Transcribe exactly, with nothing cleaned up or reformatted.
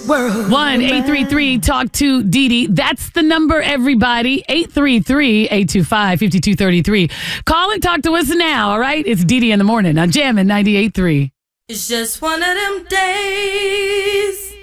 world. one eight three three talk to Dee Dee. That's the number, everybody. eight three three, eight two five, five two three three. Call it, talk to us now, all right? It's Dee Dee in the morning on Jammin' ninety-eight point three. It's just one of them days.